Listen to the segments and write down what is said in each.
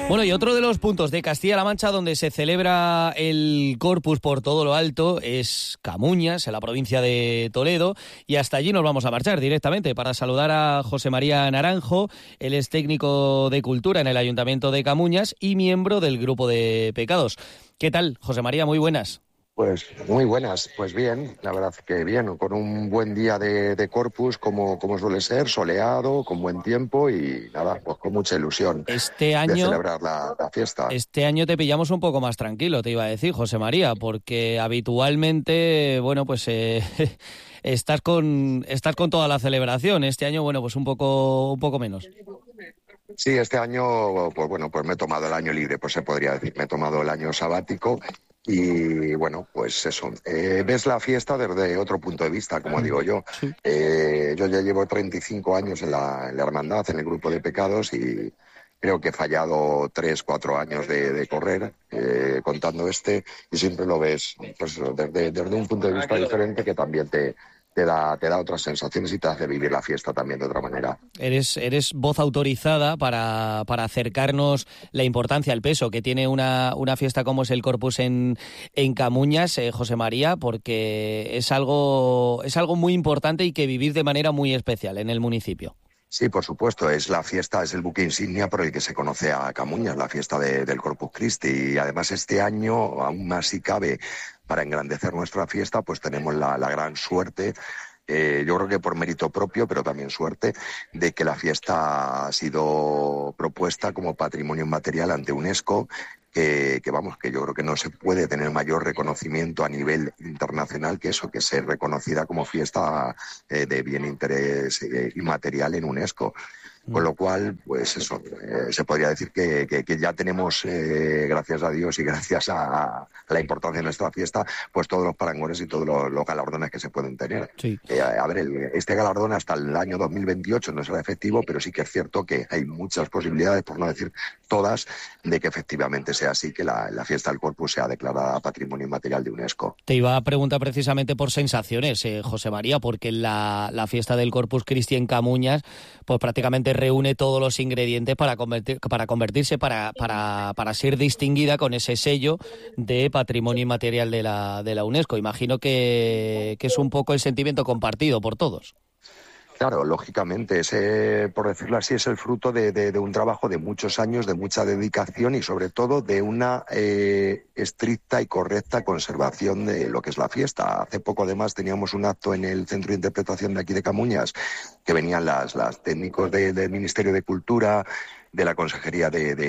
Bueno, y otro de los puntos de Castilla-La Mancha donde se celebra el Corpus por todo lo alto es Camuñas, en la provincia de Toledo, y hasta allí nos vamos a marchar directamente para saludar a José María Naranjo. Él es técnico de Cultura en el Ayuntamiento de Camuñas y miembro del Grupo de Pecados. ¿Qué tal, José María? Muy buenas. Pues muy buenas, pues bien, la verdad que bien, con un buen día de Corpus como suele ser, soleado, con buen tiempo y nada, pues con mucha ilusión de celebrar la fiesta. Este año te pillamos un poco más tranquilo, te iba a decir, José María, porque habitualmente, bueno, pues estás con toda la celebración. Este año, bueno, pues un poco menos. Sí, este año, pues bueno, pues me he tomado el año libre, pues se podría decir, me he tomado el año sabático. Y bueno, pues eso, ves la fiesta desde otro punto de vista, como digo yo. Sí. Yo ya llevo 35 años en la hermandad, en el Grupo de Pecados, y creo que he fallado 3-4 años de correr, contando y siempre lo ves pues, desde un punto de vista diferente que también te da otras sensaciones y te hace vivir la fiesta también de otra manera. Eres voz autorizada para acercarnos la importancia, el peso que tiene una fiesta como es el Corpus en Camuñas, José María, porque es algo muy importante y que vivir de manera muy especial en el municipio. Sí, por supuesto, es la fiesta, es el buque insignia por el que se conoce a Camuñas, la fiesta del Corpus Christi. Y además este año, aún más si cabe, para engrandecer nuestra fiesta, pues tenemos la gran suerte, yo creo que por mérito propio, pero también suerte, de que la fiesta ha sido propuesta como patrimonio inmaterial ante UNESCO, que yo creo que no se puede tener mayor reconocimiento a nivel internacional que eso, que ser reconocida como fiesta de bien de interés inmaterial en UNESCO. Con lo cual, pues eso, se podría decir que ya tenemos, gracias a Dios y gracias a la importancia de nuestra fiesta, pues todos los parangones y todos los galardones que se pueden tener. Sí. A ver, este galardón hasta el año 2028 no será efectivo, pero sí que es cierto que hay muchas posibilidades, por no decir todas, de que efectivamente sea así, que la fiesta del Corpus sea declarada Patrimonio Inmaterial de UNESCO. Te iba a preguntar precisamente por sensaciones, José María, porque la fiesta del Corpus Christi en Camuñas, pues prácticamente reúne todos los ingredientes para convertirse, para ser distinguida con ese sello de Patrimonio Inmaterial de la UNESCO. Imagino que es un poco el sentimiento compartido por todos. Claro, lógicamente, por decirlo así, es el fruto de un trabajo de muchos años, de mucha dedicación y sobre todo de una estricta y correcta conservación de lo que es la fiesta. Hace poco además teníamos un acto en el Centro de Interpretación de aquí de Camuñas, que venían las técnicos del Ministerio de Cultura, de la Consejería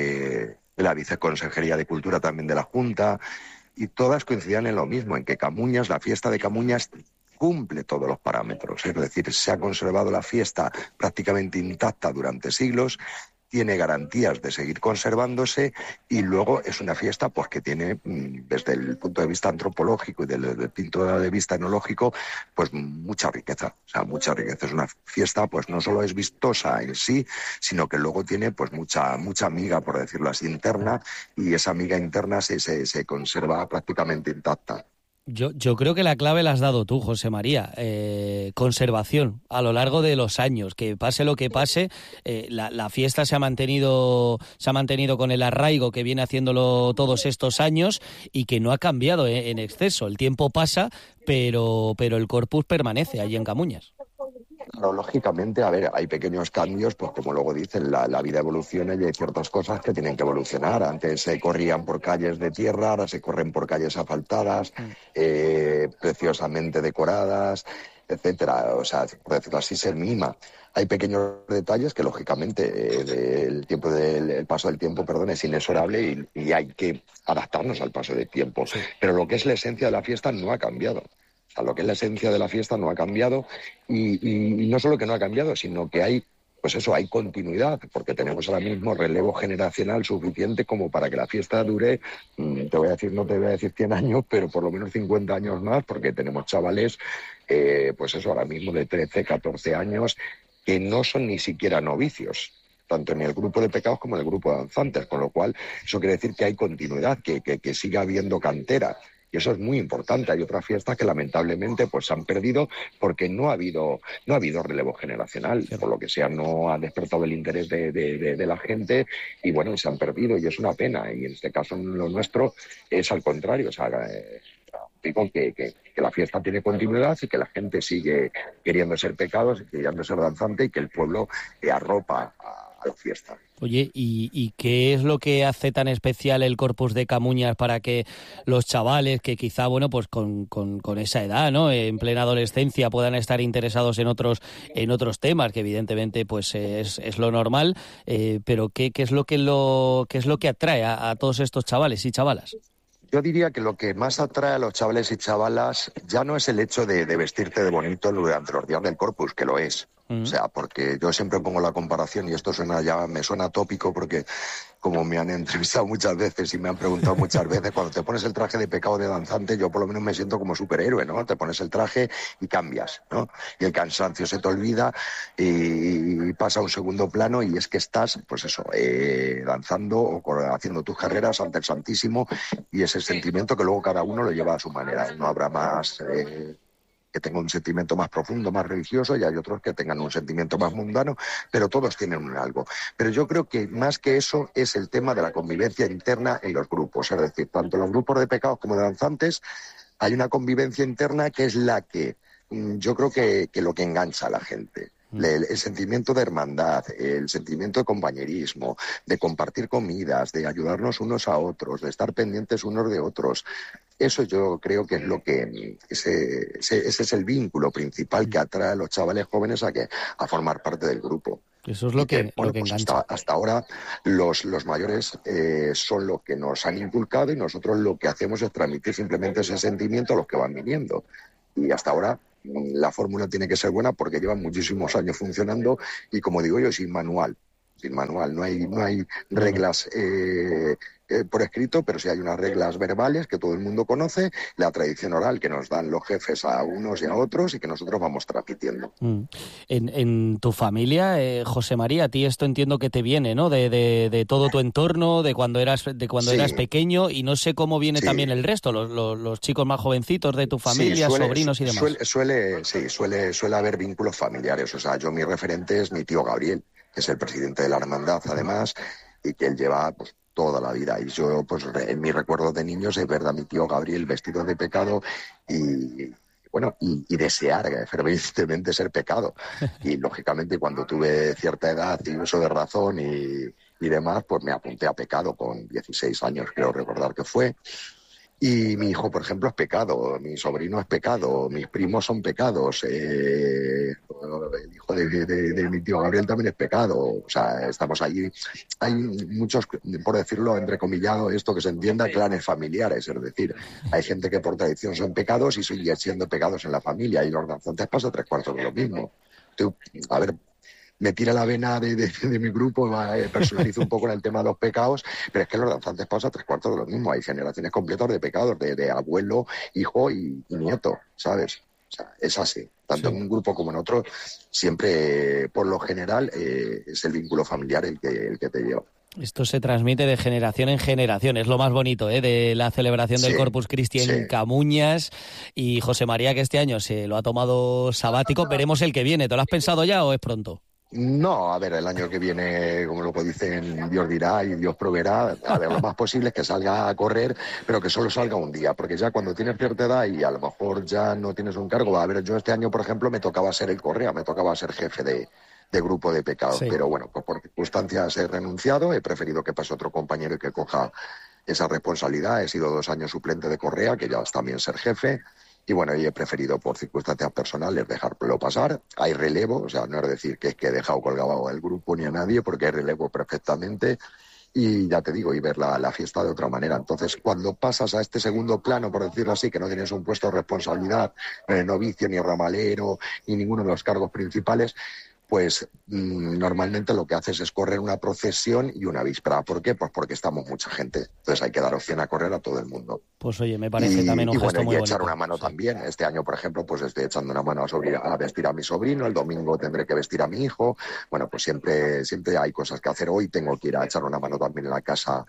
de la Viceconsejería de Cultura también de la Junta, y todas coincidían en lo mismo, en que Camuñas, la fiesta de Camuñas, cumple todos los parámetros, es decir, se ha conservado la fiesta prácticamente intacta durante siglos, tiene garantías de seguir conservándose y luego es una fiesta pues que tiene, desde el punto de vista antropológico y desde el punto de vista etnológico, pues mucha riqueza, o sea, mucha riqueza. Es una fiesta, pues no solo es vistosa en sí, sino que luego tiene pues mucha miga, por decirlo así, interna, y esa miga interna se conserva prácticamente intacta. Yo creo que la clave la has dado tú, José María. Conservación a lo largo de los años, que pase lo que pase, la fiesta se ha mantenido con el arraigo que viene haciéndolo todos estos años y que no ha cambiado en exceso. El tiempo pasa, pero el Corpus permanece allí en Camuñas. Claro, lógicamente, a ver, hay pequeños cambios, pues como luego dicen, la vida evoluciona y hay ciertas cosas que tienen que evolucionar. Antes se corrían por calles de tierra, ahora se corren por calles asfaltadas, preciosamente decoradas, etcétera. O sea, por decirlo así, se mima. Hay pequeños detalles que, lógicamente, el paso del tiempo, es inexorable y hay que adaptarnos al paso del tiempo. Sí. Pero lo que es la esencia de la fiesta no ha cambiado. O sea, lo que es la esencia de la fiesta no ha cambiado y no solo que no ha cambiado, sino que hay continuidad, porque tenemos ahora mismo relevo generacional suficiente como para que la fiesta dure, no te voy a decir 100 años, pero por lo menos 50 años más, porque tenemos chavales, ahora mismo de 13, 14 años, que no son ni siquiera novicios, tanto en el grupo de pecados como en el grupo de danzantes, con lo cual eso quiere decir que hay continuidad, que siga habiendo cantera. Y eso es muy importante. Hay otras fiestas que lamentablemente pues se han perdido porque no ha habido relevo generacional. Por lo que sea, no ha despertado el interés de la gente y bueno, se han perdido y es una pena. Y en este caso lo nuestro es al contrario. O sea, digo que la fiesta tiene continuidad y que la gente sigue queriendo ser pecados y queriendo ser danzante y que el pueblo arropa a la fiesta. Oye, ¿y qué es lo que hace tan especial el Corpus de Camuñas para que los chavales que quizá, bueno, pues con esa edad, ¿no?, en plena adolescencia puedan estar interesados en otros temas, que evidentemente pues es lo normal, pero ¿qué es lo que atrae a todos estos chavales y chavalas? Yo diría que lo que más atrae a los chavales y chavalas ya no es el hecho de vestirte de bonito durante los días del Corpus, que lo es. O sea, porque yo siempre pongo la comparación y esto me suena tópico porque como me han entrevistado muchas veces y me han preguntado muchas veces, cuando te pones el traje de pecado de danzante, yo por lo menos me siento como superhéroe, ¿no? Te pones el traje y cambias, ¿no? Y el cansancio se te olvida y pasa a un segundo plano y es que estás, pues eso, danzando o haciendo tus carreras ante el Santísimo y ese sentimiento que luego cada uno lo lleva a su manera. No habrá más que tengan un sentimiento más profundo, más religioso, y hay otros que tengan un sentimiento más mundano, pero todos tienen un algo. Pero yo creo que más que eso es el tema de la convivencia interna en los grupos, es decir, tanto en los grupos de pecados como de danzantes hay una convivencia interna que es la que yo creo que lo que engancha a la gente. El sentimiento de hermandad, el sentimiento de compañerismo, de compartir comidas, de ayudarnos unos a otros, de estar pendientes unos de otros. Eso yo creo que es lo que ese es el vínculo principal que atrae a los chavales jóvenes a formar parte del grupo. Eso es lo que engancha. Hasta ahora los mayores son los que nos han inculcado y nosotros lo que hacemos es transmitir simplemente ese sentimiento a los que van viniendo. Y hasta ahora la fórmula tiene que ser buena porque llevan muchísimos años funcionando y, como digo yo, sin manual. No hay reglas por escrito, pero sí hay unas reglas verbales que todo el mundo conoce, la tradición oral que nos dan los jefes a unos y a otros y que nosotros vamos transmitiendo. En tu familia, José María, a ti esto entiendo que te viene, ¿no? De todo tu entorno, de cuando eras pequeño, y no sé cómo viene también el resto, los chicos más jovencitos de tu familia, sobrinos y demás. Suele haber vínculos familiares. O sea, mi referente es mi tío Gabriel, que es el presidente de la hermandad, además, y que él lleva pues toda la vida. Y yo, pues en mis recuerdos de niños, es verdad, mi tío Gabriel vestido de pecado y desear fervientemente ser pecado. Y lógicamente cuando tuve cierta edad y uso de razón y demás, pues me apunté a pecado con 16 años, creo recordar que fue. Y mi hijo, por ejemplo, es pecado, mi sobrino es pecado, mis primos son pecados, el hijo de mi tío Gabriel también es pecado. O sea, estamos allí. Hay muchos, por decirlo entrecomillado, esto que se entienda, clanes familiares. Es decir, hay gente que por tradición son pecados y siguen siendo pecados en la familia. Y los danzantes pasa 3/4 de lo mismo. A ver, me tira la vena de mi grupo, personalizo un poco en el tema de los pecados, pero es que los danzantes pasa 3/4 de lo mismo. Hay generaciones completas de pecados, de abuelo, hijo y nieto, ¿sabes? O sea, es así. Tanto en un grupo como en otro, siempre, por lo general, es el vínculo familiar el que te lleva. Esto se transmite de generación en generación, es lo más bonito de la celebración del Corpus Christi en Camuñas. Y José María, que este año se lo ha tomado sabático, veremos el que viene. ¿Te lo has pensado ya o es pronto? No, a ver, el año que viene, como lo dicen, Dios dirá y Dios proveerá. A ver, lo más posible es que salga a correr, pero que solo salga un día, porque ya cuando tienes cierta edad y a lo mejor ya no tienes un cargo. A ver, yo este año, por ejemplo, me tocaba ser el correa, me tocaba ser jefe de grupo de pecados, pero bueno, pues por circunstancias he renunciado, he preferido que pase otro compañero y que coja esa responsabilidad. He sido 2 años suplente de correa, que ya es también ser jefe. Y bueno, y he preferido por circunstancias personales dejarlo pasar. Hay relevo, o sea, no es decir que es que he dejado colgado al grupo ni a nadie, porque hay relevo perfectamente. Y ya te digo, y ver la fiesta de otra manera. Entonces, cuando pasas a este segundo plano, por decirlo así, que no tienes un puesto de responsabilidad, novicio, ni ramalero, ni ninguno de los cargos principales, pues normalmente lo que haces es correr una procesión y una víspera. ¿Por qué? Pues porque estamos mucha gente. Entonces hay que dar opción a correr a todo el mundo. Pues oye, me parece también un gesto muy bonito. Y echar una mano también. Este año, por ejemplo, pues estoy echando una mano a vestir a mi sobrino. El domingo tendré que vestir a mi hijo. Bueno, pues siempre hay cosas que hacer. Hoy tengo que ir a echar una mano también en la casa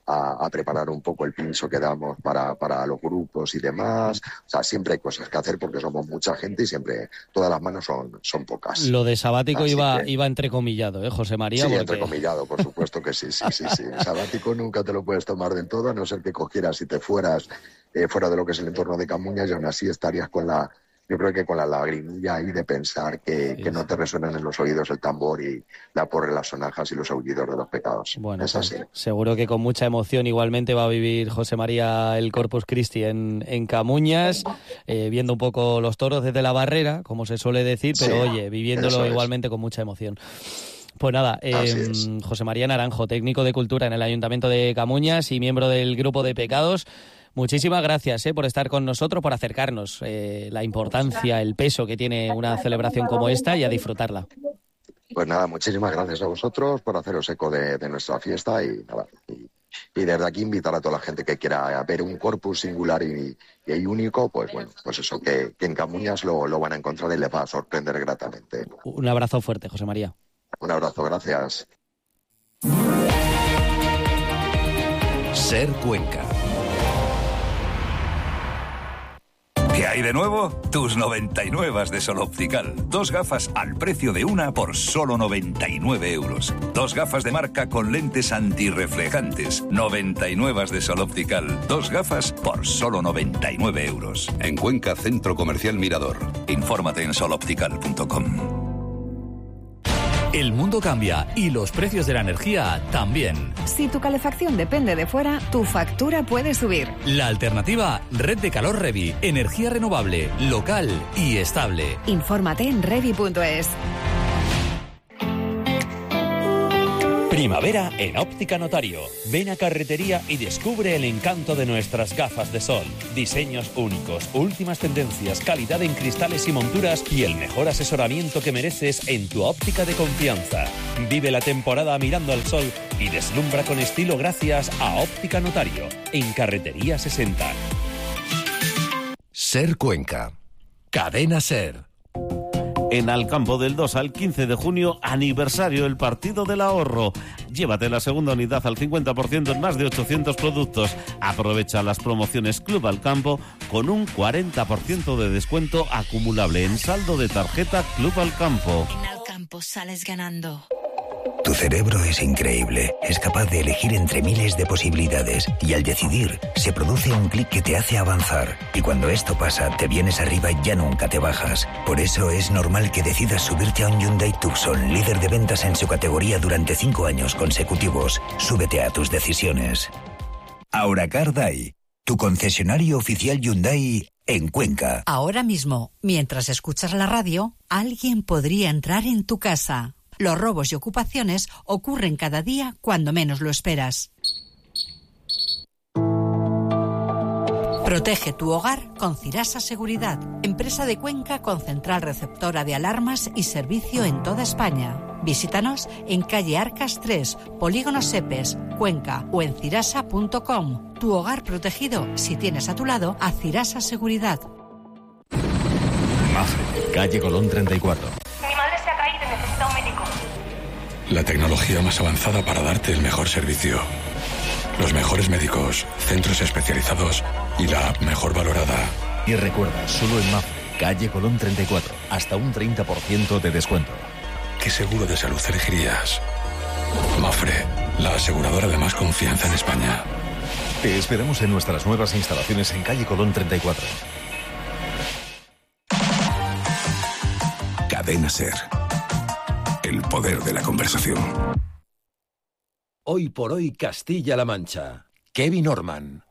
a preparar un poco el pincho que damos para los grupos y demás. O sea, siempre hay cosas que hacer porque somos mucha gente y siempre todas las manos son pocas. Lo de sabático iba entrecomillado, José María. Sí, porque... entrecomillado, por supuesto que sí. Sabático nunca te lo puedes tomar del todo, a no ser que cogieras y te fueras fuera de lo que es el entorno de Camuñas, y aún así estarías yo creo que con la lagrimilla ahí de pensar que no te resuenan en los oídos el tambor y la porra de las sonajas y los aullidos de los pecados. Bueno, es así. Seguro que con mucha emoción igualmente va a vivir José María el Corpus Christi en Camuñas, viendo un poco los toros desde la barrera, como se suele decir, pero oye, viviéndolo igualmente con mucha emoción. Pues nada, José María Naranjo, técnico de Cultura en el Ayuntamiento de Camuñas y miembro del Grupo de Pecados, muchísimas gracias por estar con nosotros, por acercarnos la importancia, el peso que tiene una celebración como esta y a disfrutarla. Pues nada, muchísimas gracias a vosotros por haceros eco de nuestra fiesta y nada. Y desde aquí invitar a toda la gente que quiera ver un corpus singular y único, pues bueno, pues eso, que en Camuñas lo van a encontrar y les va a sorprender gratamente. Un abrazo fuerte, José María. Un abrazo, gracias. Ser Cuenca. ¿Qué hay de nuevo? Tus 99 de Sol Optical. 2 gafas al precio de una por solo 99 euros. 2 gafas de marca con lentes antirreflejantes. 99 de Sol Optical. 2 gafas por solo 99 euros. En Cuenca, Centro Comercial Mirador. Infórmate en soloptical.com. El mundo cambia y los precios de la energía también. Si tu calefacción depende de fuera, tu factura puede subir. La alternativa, Red de Calor Revi. Energía renovable, local y estable. Infórmate en revi.es. Primavera en Óptica Notario. Ven a Carretería y descubre el encanto de nuestras gafas de sol. Diseños únicos, últimas tendencias, calidad en cristales y monturas y el mejor asesoramiento que mereces en tu óptica de confianza. Vive la temporada mirando al sol y deslumbra con estilo gracias a Óptica Notario, en Carretería 60. Ser Cuenca. Cadena Ser. En Alcampo del 2 al 15 de junio, aniversario del Partido del Ahorro. Llévate la segunda unidad al 50% en más de 800 productos. Aprovecha las promociones Club Alcampo con un 40% de descuento acumulable en saldo de tarjeta Club Alcampo. En Alcampo sales ganando. Tu cerebro es increíble, es capaz de elegir entre miles de posibilidades y al decidir se produce un clic que te hace avanzar y cuando esto pasa te vienes arriba y ya nunca te bajas. Por eso es normal que decidas subirte a un Hyundai Tucson, líder de ventas en su categoría durante 5 años consecutivos. Súbete a tus decisiones. Auracar Day, tu concesionario oficial Hyundai en Cuenca. Ahora mismo, mientras escuchas la radio, alguien podría entrar en tu casa. Los robos y ocupaciones ocurren cada día cuando menos lo esperas. Protege tu hogar con Cirasa Seguridad, empresa de Cuenca con central receptora de alarmas y servicio en toda España. Visítanos en calle Arcas 3, Polígono Sepes, Cuenca o en cirasa.com. Tu hogar protegido si tienes a tu lado a Cirasa Seguridad. Mafre, calle Colón 34. Mi madre se ha caído y necesita un médico. La tecnología más avanzada para darte el mejor servicio. Los mejores médicos, centros especializados y la app mejor valorada. Y recuerda, solo en Mafre, calle Colón 34, hasta un 30% de descuento. ¿Qué seguro de salud elegirías? Mafre, la aseguradora de más confianza en España. Te esperamos en nuestras nuevas instalaciones en calle Colón 34. Cadena Ser. El poder de la conversación. Hoy por hoy Castilla-La Mancha. Kevin Orman.